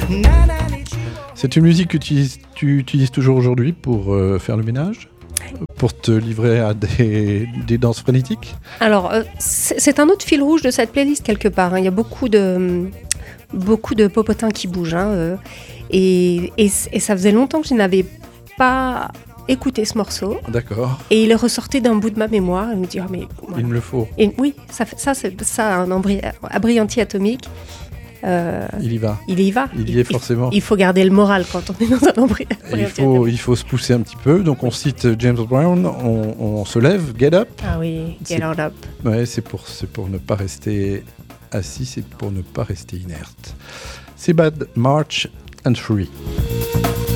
C'est une musique que tu utilises toujours aujourd'hui pour faire le ménage ? Pour te livrer à des danses frénétiques ? Alors, c'est un autre fil rouge de cette playlist quelque part. Il y a beaucoup de popotins qui bougent. Et ça faisait longtemps que je n'avais pas écouté ce morceau. D'accord. Et il est ressorti d'un bout de ma mémoire. Il me dit, mais... Voilà. Il me le faut. Et oui, c'est ça, un abri anti-atomique. Il y va. Il y va. Il y est forcément. Il faut garder le moral quand on est dans un abri anti-atomique. Il faut se pousser un petit peu. Donc on cite James Brown, on se lève, get up. Ah oui, get on up. Ouais, c'est pour ne pas rester assis, c'est pour ne pas rester inerte. C'est Bad March and Free.